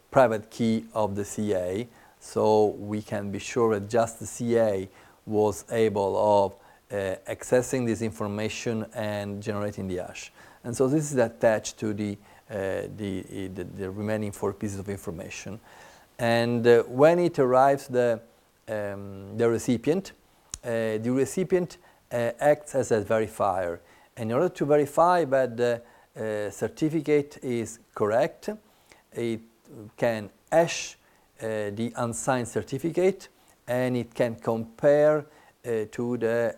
private key of the CA, so we can be sure that just the CA was able of accessing this information and generating the hash. And so this is attached to the remaining 4 pieces of information. And when it arrives the recipient acts as a verifier. And in order to verify that the certificate is correct, it can hash the unsigned certificate, and it can compare to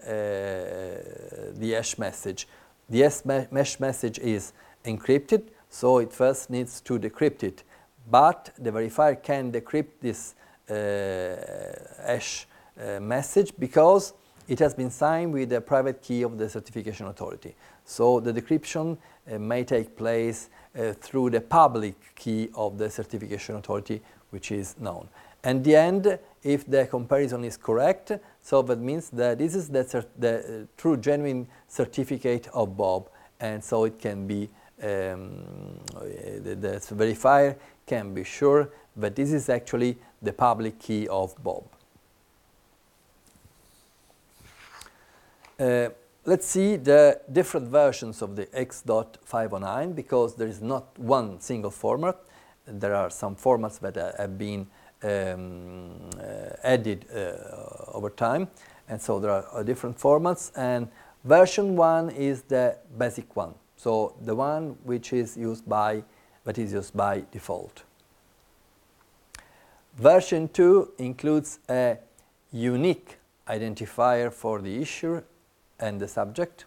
the hash message. The hash message is encrypted, so it first needs to decrypt it. But the verifier can decrypt this hash message because it has been signed with the private key of the certification authority. So the decryption may take place through the public key of the certification authority, which is known. And the end, if the comparison is correct, so that means that this is the true genuine certificate of Bob, and so it can be the verifier can be sure that this is actually the public key of Bob. Let's see the different versions of the X.509, because there is not one single format. There are some formats that have been added over time, and so there are different formats, and version 1 is the basic one, so the one which is used by default. Version 2 includes a unique identifier for the issuer and the subject,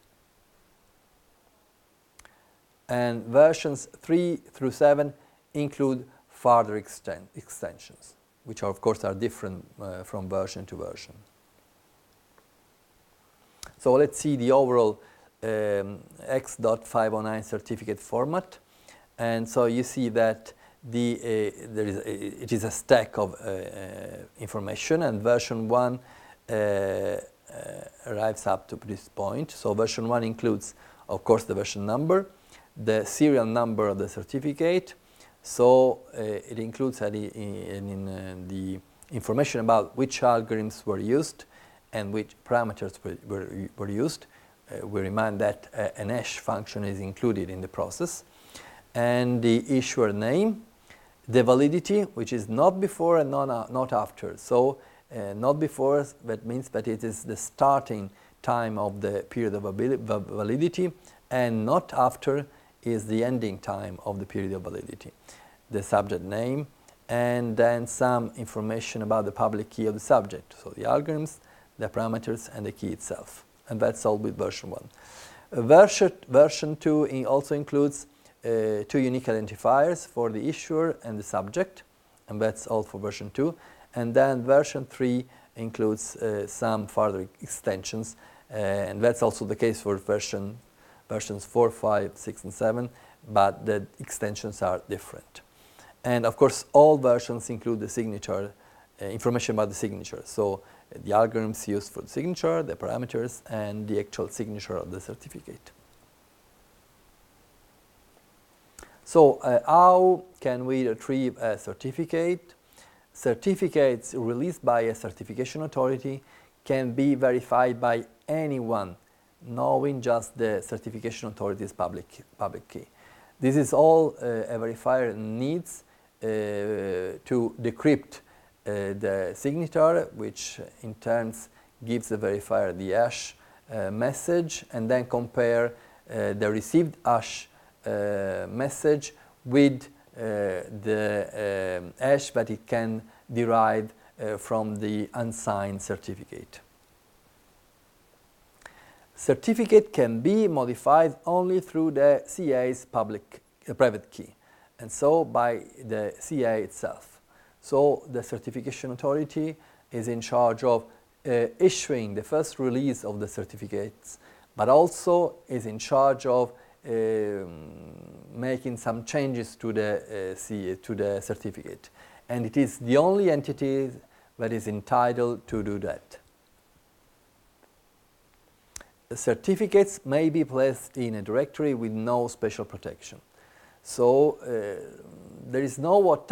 and versions 3 through 7 include further extensions, which of course are different from version to version. So let's see the overall X.509 certificate format, and so you see that it is a stack of information, and version 1 arrives up to this point. So version 1 includes, of course, the version number, the serial number of the certificate. So it includes the information about which algorithms were used and which parameters were used. We remind that an hash function is included in the process, and the issuer name, the validity, which is not before and not after. So not before, that means that it is the starting time of the period of validity, and not after is the ending time of the period of validity. The subject name, and then some information about the public key of the subject, so the algorithms, the parameters, and the key itself. And that's all with version 1. Version 2 also includes 2 unique identifiers for the issuer and the subject, and that's all for version 2. And then version 3 includes some further extensions, and that's also the case for versions 4, 5, 6, and 7, but the extensions are different. And of course, all versions include the signature, information about the signature. So the algorithms used for the signature, the parameters, and the actual signature of the certificate. So how can we retrieve a certificate? Certificates released by a certification authority can be verified by anyone knowing just the certification authority's public key. This is all a verifier needs to decrypt the signature, which in turn gives the verifier the hash message, and then compare the received hash message with the hash that it can derive from the unsigned certificate. Certificate can be modified only through the CA's private key, and so by the CA itself. So the certification authority is in charge of issuing the first release of the certificates, but also is in charge of making some changes to the certificate, and it is the only entity that is entitled to do that. The certificates may be placed in a directory with no special protection. So there is no